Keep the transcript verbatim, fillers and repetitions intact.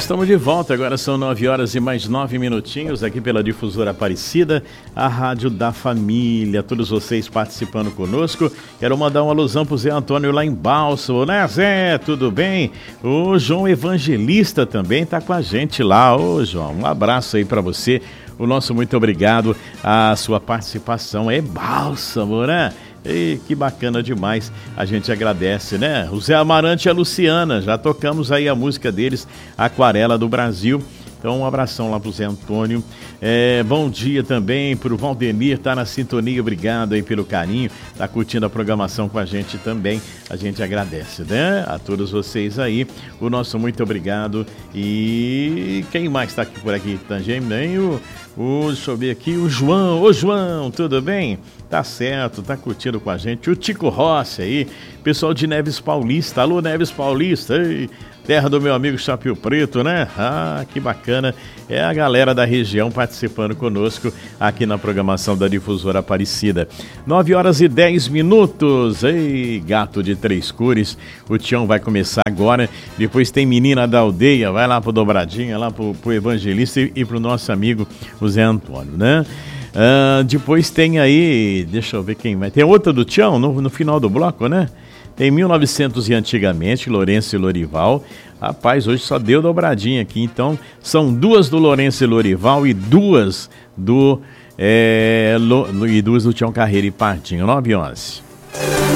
nós estamos de volta, agora são nove horas e mais nove minutinhos aqui pela Difusora Aparecida, a rádio da família, todos vocês participando conosco. Quero mandar uma alusão pro Zé Antônio lá em Bálsamo, né Zé, tudo bem? O João Evangelista também tá com a gente lá. Ô João, um abraço aí para você, o nosso muito obrigado, a sua participação é Bálsamo, né? E que bacana demais, a gente agradece, né? O Zé Amarante e a Luciana, já tocamos aí a música deles, Aquarela do Brasil. Então um abração lá pro Zé Antônio. É, bom dia também pro Valdemir, tá na sintonia, obrigado aí pelo carinho, tá curtindo a programação com a gente também, a gente agradece, né? A todos vocês aí, o nosso muito obrigado. E quem mais tá aqui por aqui também? O, o, deixa eu ver aqui, o João. Ô João, tudo bem? Tá certo, tá curtindo com a gente. O Tico Rossi aí, pessoal de Neves Paulista. Alô, Neves Paulista, ei, terra do meu amigo Chapéu Preto, né? Ah, que bacana. É a galera da região participando conosco aqui na programação da Difusora Aparecida. nove horas e dez minutos. Ei, gato de três cores. O Tião vai começar agora. Depois tem Menina da Aldeia. Vai lá pro Dobradinha, lá pro, pro Evangelista e, e pro nosso amigo o Zé Antônio, né? Uh, depois tem aí, deixa eu ver quem vai. Tem outra do Tião no, no final do bloco, né? Tem mil e novecentos e antigamente, Lourenço e Lorival. Rapaz, hoje só deu dobradinha aqui. Então, são duas do Lourenço e Lorival e duas do, é, Lo, e duas do Tião Carreira e Partinho. nove e onze.